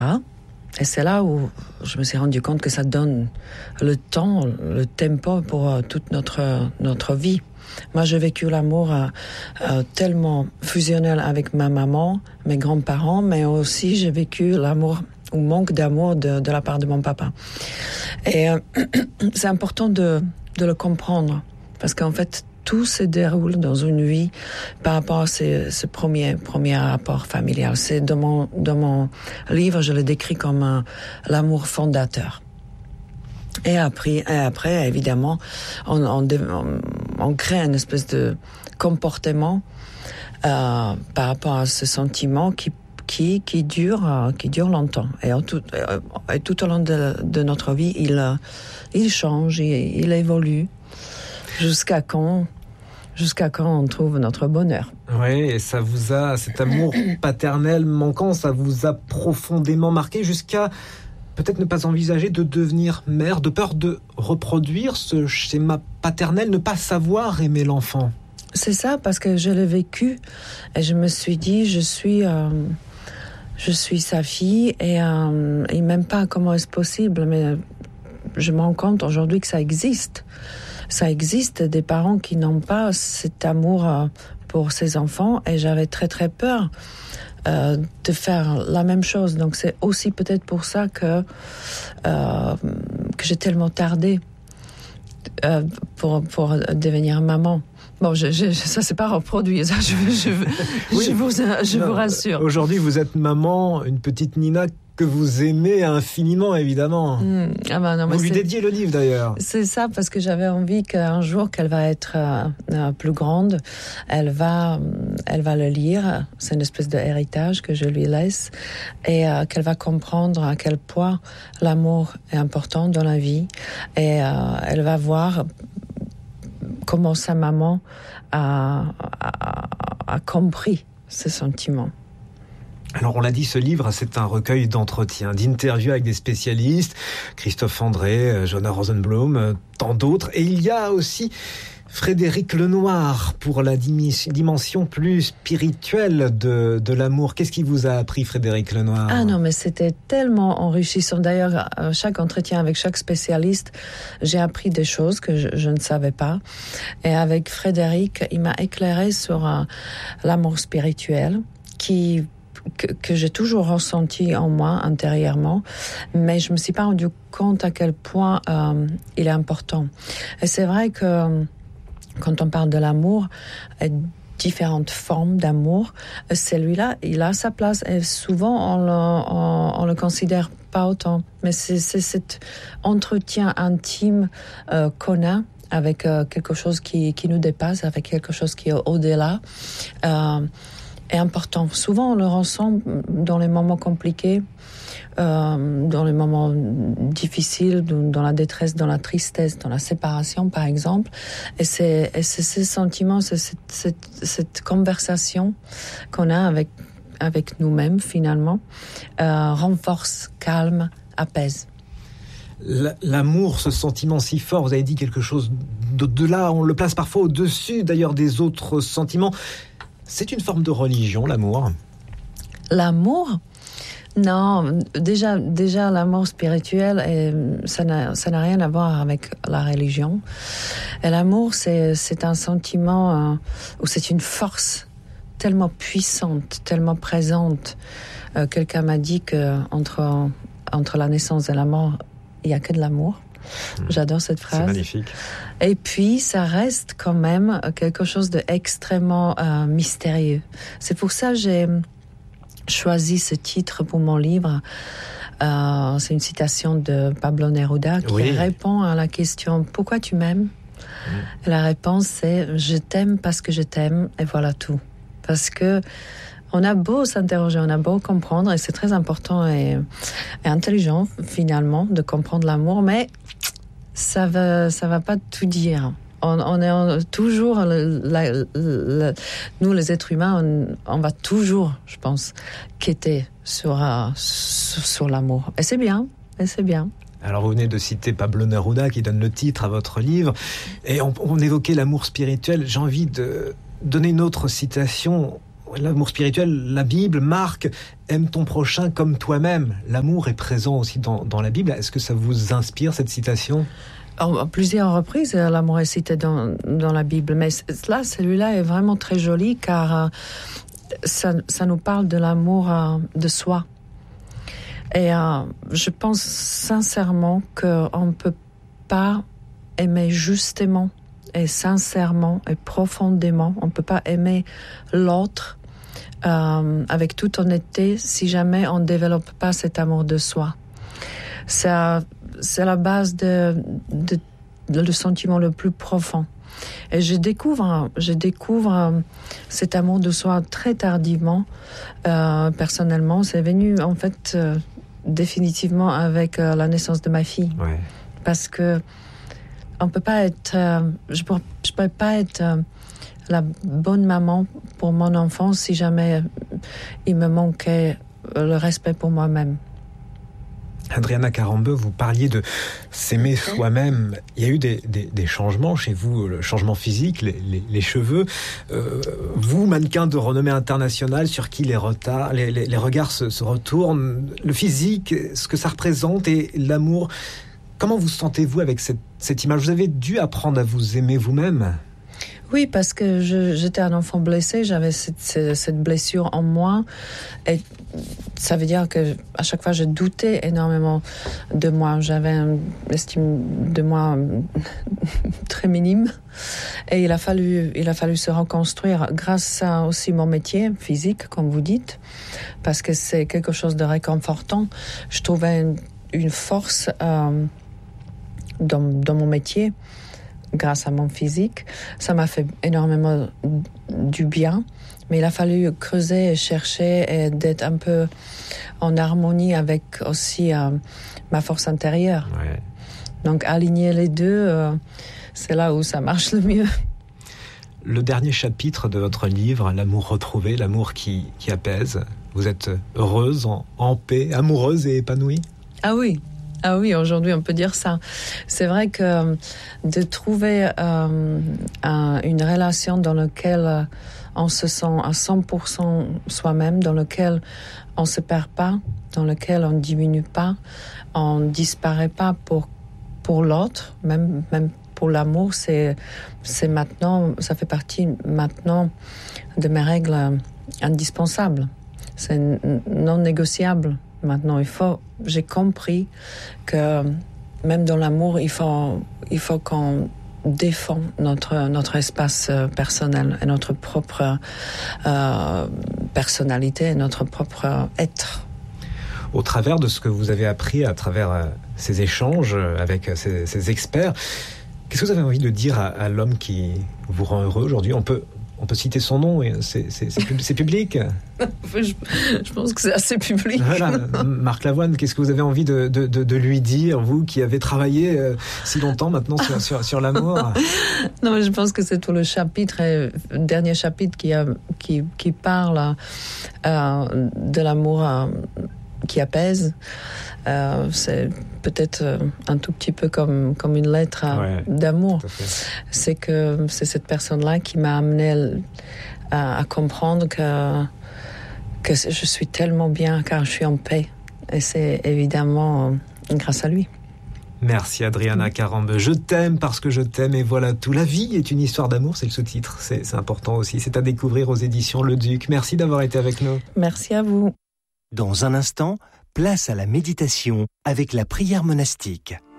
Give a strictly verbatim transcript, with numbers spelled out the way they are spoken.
Et c'est là où je me suis rendu compte que ça donne le temps, le tempo pour euh, toute notre, notre vie. Moi, j'ai vécu l'amour euh, euh, tellement fusionnel avec ma maman, mes grands-parents, mais aussi j'ai vécu l'amour ou manque d'amour de, de la part de mon papa. Et euh, c'est important de, de le comprendre, parce qu'en fait, tout se déroule dans une vie par rapport à ce, ce premier, premier rapport familial. C'est dans mon, dans mon livre, je le décris comme un, l'amour fondateur. Et après, et après évidemment, on, on, on, on crée une espèce de comportement euh, par rapport à ce sentiment qui qui qui dure euh, qui dure longtemps. Et, en tout, et tout au long de, de notre vie, il il change, il, il évolue jusqu'à quand jusqu'à quand on trouve notre bonheur. Oui, et ça vous a, cet amour paternel manquant, ça vous a profondément marqué jusqu'à peut-être ne pas envisager de devenir mère, de peur de reproduire ce schéma paternel, ne pas savoir aimer l'enfant. C'est ça, parce que je l'ai vécu et je me suis dit, je suis, euh, je suis sa fille et, euh, et même pas comment est-ce possible, mais je me rends compte aujourd'hui que ça existe. Ça existe des parents qui n'ont pas cet amour euh, pour ses enfants et j'avais très très peur Euh, de faire la même chose. Donc c'est aussi peut-être pour ça que euh, que j'ai tellement tardé euh, pour pour devenir maman. Bon, je, je, ça s'est pas reproduit. Ça, je, je, oui. je vous je non, vous rassure. Aujourd'hui, vous êtes maman, une petite Nina que vous aimez infiniment, évidemment. Mmh. Ah ben non, vous lui c'est, dédiez le livre, d'ailleurs. C'est ça, parce que j'avais envie qu'un jour qu'elle va être euh, plus grande, elle va, elle va le lire. C'est une espèce d'héritage que je lui laisse, et euh, qu'elle va comprendre à quel point l'amour est important dans la vie, et euh, elle va voir comment sa maman a, a, a compris ce sentiment. Alors on l'a dit, ce livre, c'est un recueil d'entretiens, d'interviews avec des spécialistes, Christophe André, Joanna Rosenblum, tant d'autres. Et il y a aussi Frédéric Lenoir pour la dimension plus spirituelle de, de l'amour. Qu'est-ce qui vous a appris, Frédéric Lenoir ? Ah non, mais c'était tellement enrichissant. D'ailleurs, à chaque entretien avec chaque spécialiste, j'ai appris des choses que je, je ne savais pas. Et avec Frédéric, il m'a éclairé sur uh, l'amour spirituel qui... Que, que j'ai toujours ressenti en moi intérieurement, mais je me suis pas rendu compte à quel point euh, il est important. Et c'est vrai que quand on parle de l'amour, différentes formes d'amour, celui-là, il a sa place et souvent on le, on, on le considère pas autant. Mais c'est, c'est cet entretien intime euh, qu'on a avec euh, quelque chose qui, qui nous dépasse, avec quelque chose qui est au-delà. Euh, est important. Souvent, on le ressent dans les moments compliqués, euh, dans les moments difficiles, dans la détresse, dans la tristesse, dans la séparation, par exemple. Et c'est, et c'est ces sentiments, c'est cette, cette, cette conversation qu'on a avec, avec nous-mêmes, finalement, euh, renforce, calme, apaise. L'amour, ce sentiment si fort, vous avez dit quelque chose d'au-delà, on le place parfois au-dessus, d'ailleurs, des autres sentiments. C'est une forme de religion, l'amour ? L'amour ? Non, déjà, déjà l'amour spirituel, et ça n'a, ça n'a rien à voir avec la religion. Et l'amour, c'est, c'est un sentiment, euh, ou c'est une force tellement puissante, tellement présente. Euh, quelqu'un m'a dit que entre, entre la naissance et la mort, il n'y a que de l'amour. J'adore cette phrase. C'est magnifique. Et puis, ça reste quand même quelque chose d'extrêmement euh, mystérieux. C'est pour ça que j'ai choisi ce titre pour mon livre. Euh, c'est une citation de Pablo Neruda qui oui. répond à la question « Pourquoi tu m'aimes ?» mmh. La réponse c'est « Je t'aime parce que je t'aime et voilà tout. » Parce que on a beau s'interroger, on a beau comprendre, et c'est très important et, et intelligent finalement de comprendre l'amour, mais ça va, ça va pas tout dire. On, on est on, toujours, le, la, le, nous les êtres humains, on, on va toujours, je pense, quêter sur, uh, sur, sur l'amour. Et c'est bien, et c'est bien. Alors vous venez de citer Pablo Neruda qui donne le titre à votre livre, et on, on évoquait l'amour spirituel. J'ai envie de donner une autre citation. l'amour spirituel, la Bible, Marc, aime ton prochain comme toi-même. L'amour est présent aussi dans, dans la Bible. Est-ce que ça vous inspire, cette citation ? À plusieurs reprises, l'amour est cité dans, dans la Bible. Mais là, celui-là est vraiment très joli car ça, ça nous parle de l'amour de soi. Et euh, je pense sincèrement qu'on ne peut pas aimer justement et sincèrement et profondément. On ne peut pas aimer l'autre euh, avec toute honnêteté si jamais on ne développe pas cet amour de soi. Ça, c'est la base de, de, de le sentiment le plus profond. Et je découvre, je découvre cet amour de soi très tardivement. Euh, personnellement, c'est venu en fait euh, définitivement avec euh, la naissance de ma fille. Ouais. Parce que on peut pas être, euh, je pourrais, je pourrais pas être euh, la bonne maman pour mon enfant si jamais euh, il me manquait le respect pour moi-même. Adriana Carambeu, vous parliez de s'aimer soi-même. Il y a eu des, des, des changements chez vous, le changement physique, les, les, les cheveux. Euh, vous, mannequin de renommée internationale, sur qui les, retards, les, les, les regards se, se retournent, le physique, ce que ça représente et l'amour. Comment vous sentez-vous avec cette, cette image ? Vous avez dû apprendre à vous aimer vous-même ? Oui, parce que je, j'étais un enfant blessé, j'avais cette, cette blessure en moi. Et ça veut dire que à chaque fois, je doutais énormément de moi. J'avais une estime de moi très minime. Et il a fallu, il a fallu se reconstruire grâce à aussi mon métier physique, comme vous dites, parce que c'est quelque chose de réconfortant. Je trouvais une, une force euh, dans, dans mon métier. Grâce à mon physique, ça m'a fait énormément du bien, mais il a fallu creuser et chercher et d'être un peu en harmonie avec aussi euh, ma force intérieure. Ouais. Donc aligner les deux, euh, c'est là où ça marche le mieux. Le dernier chapitre de votre livre, L'amour retrouvé, l'amour qui, qui apaise, vous êtes heureuse, en, en paix, amoureuse et épanouie ? Ah oui. Ah oui, aujourd'hui on peut dire ça. C'est vrai que de trouver euh, un, une relation dans laquelle on se sent à cent pour cent soi-même, dans laquelle on ne se perd pas, dans laquelle on ne diminue pas, on ne disparaît pas pour, pour l'autre, même, même pour l'amour, c'est, c'est maintenant, ça fait partie maintenant de mes règles indispensables. C'est non négociable. Maintenant, il faut, j'ai compris que même dans l'amour, il faut, il faut qu'on défend notre, notre espace personnel et notre propre euh, personnalité et notre propre être. Au travers de ce que vous avez appris, à travers euh, ces échanges avec ces, ces experts, qu'est-ce que vous avez envie de dire à, à l'homme qui vous rend heureux aujourd'hui ? On peut... On peut citer son nom, c'est, c'est, c'est, c'est public. je, je pense que c'est assez public. Voilà, Marc Lavoine, qu'est-ce que vous avez envie de, de, de, de lui dire, vous qui avez travaillé euh, si longtemps maintenant sur, sur, sur l'amour ? Non, mais je pense que c'est tout le chapitre, le dernier chapitre qui, a, qui, qui parle euh, de l'amour euh, qui apaise. Euh, c'est peut-être un tout petit peu comme, comme une lettre ouais, d'amour. C'est que c'est cette personne-là qui m'a amené à, à comprendre que, que je suis tellement bien car je suis en paix. Et c'est évidemment grâce à lui. Merci Adriana Carambeu. Je t'aime parce que je t'aime et voilà tout. La vie est une histoire d'amour, c'est le sous-titre. C'est, c'est important aussi. C'est à découvrir aux éditions Le Duc. Merci d'avoir été avec nous. Merci à vous. Dans un instant, place à la méditation avec la prière monastique.